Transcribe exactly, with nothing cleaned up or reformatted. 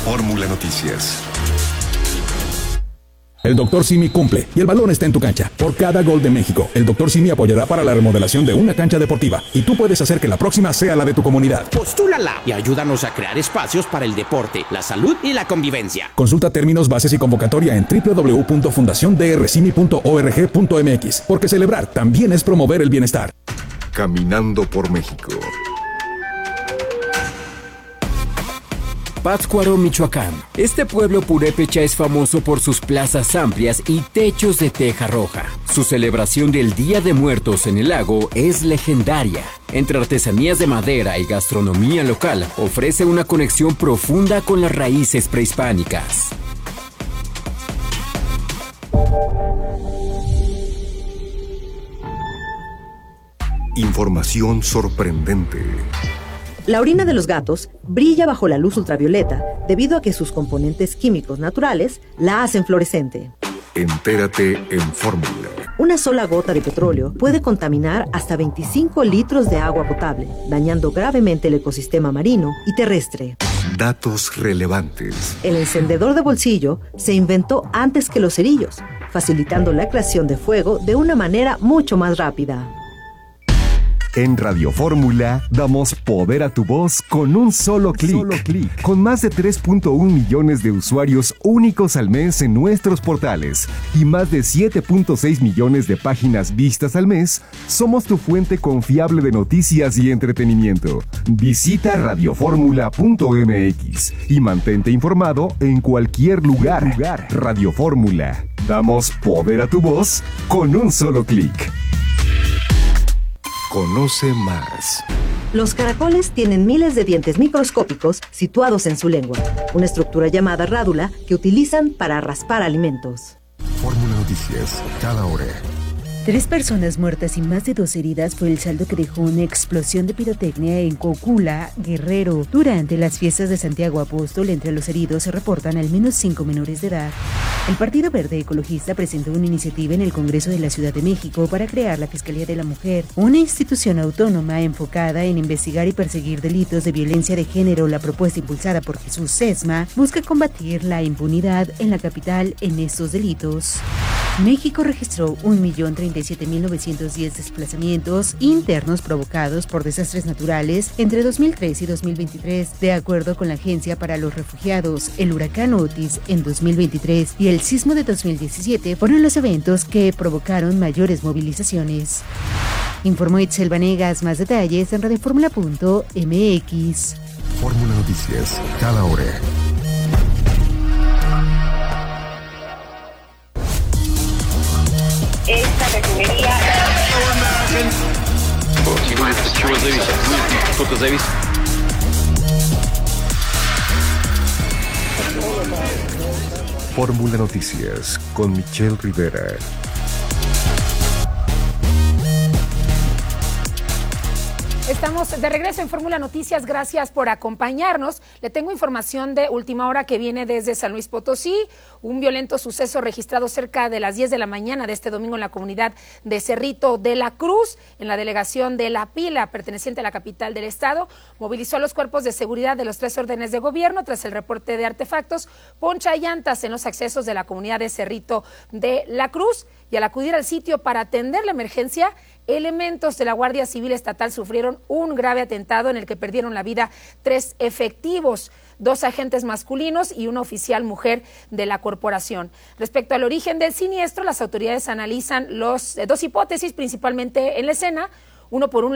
Fórmula Noticias. El doctor Simi cumple y el balón está en tu cancha. Por cada gol de México, el doctor Simi apoyará para la remodelación de una cancha deportiva y tú puedes hacer que la próxima sea la de tu comunidad. Postúlala y ayúdanos a crear espacios para el deporte, la salud y la convivencia. Consulta términos, bases y convocatoria en doble u doble u doble u punto fundación d r simi punto org punto m x, porque celebrar también es promover el bienestar. Caminando por México. Pátzcuaro, Michoacán. Este pueblo purépecha es famoso por sus plazas amplias y techos de teja roja. Su celebración del Día de Muertos en el lago es legendaria. Entre artesanías de madera y gastronomía local, ofrece una conexión profunda con las raíces prehispánicas. Información sorprendente. La orina de los gatos brilla bajo la luz ultravioleta debido a que sus componentes químicos naturales la hacen fluorescente. Entérate en Fórmula. Una sola gota de petróleo puede contaminar hasta veinticinco litros de agua potable, dañando gravemente el ecosistema marino y terrestre. Datos relevantes. El encendedor de bolsillo se inventó antes que los cerillos, facilitando la creación de fuego de una manera mucho más rápida. En Radio Fórmula damos poder a tu voz con un solo clic. Con más de tres punto uno millones de usuarios únicos al mes en nuestros portales y más de siete punto seis millones de páginas vistas al mes, somos tu fuente confiable de noticias y entretenimiento. Visita radio fórmula punto m x y mantente informado en cualquier lugar. Radio Fórmula. Damos poder a tu voz con un solo clic. Conoce más. Los caracoles tienen miles de dientes microscópicos situados en su lengua, una estructura llamada rádula que utilizan para raspar alimentos. Fórmula Noticias, cada hora. Tres personas muertas y más de dos heridas fue el saldo que dejó una explosión de pirotecnia en Cocula, Guerrero. Durante las fiestas de Santiago Apóstol, entre los heridos se reportan al menos cinco menores de edad. El Partido Verde Ecologista presentó una iniciativa en el Congreso de la Ciudad de México para crear la Fiscalía de la Mujer, una institución autónoma enfocada en investigar y perseguir delitos de violencia de género. La propuesta impulsada por Jesús Sesma busca combatir la impunidad en la capital en estos delitos. México registró un millón treinta y siete mil novecientos diez desplazamientos internos provocados por desastres naturales entre dos mil tres y dos mil veintitrés, de acuerdo con la Agencia para los Refugiados. El huracán Otis en dos mil veintitrés y el sismo de dos mil diecisiete fueron los eventos que provocaron mayores movilizaciones. Informó Itzel Vanegas. Más detalles en radio fórmula punto m x. Fórmula Noticias, cada hora. Esta refinería. Fórmula Noticias con Michelle Rivera. Estamos de regreso en Fórmula Noticias, gracias por acompañarnos. Le tengo información de última hora que viene desde San Luis Potosí. Un violento suceso registrado cerca de las diez de la mañana de este domingo en la comunidad de Cerrito de la Cruz, en la delegación de La Pila, perteneciente a la capital del estado. Movilizó a los cuerpos de seguridad de los tres órdenes de gobierno tras el reporte de artefactos, poncha y llantas en los accesos de la comunidad de Cerrito de la Cruz. Y al acudir al sitio para atender la emergencia, elementos de la Guardia Civil Estatal sufrieron un grave atentado en el que perdieron la vida tres efectivos, dos agentes masculinos y una oficial mujer de la corporación. Respecto al origen del siniestro, las autoridades analizan los, eh, dos hipótesis, principalmente en la escena, uno por un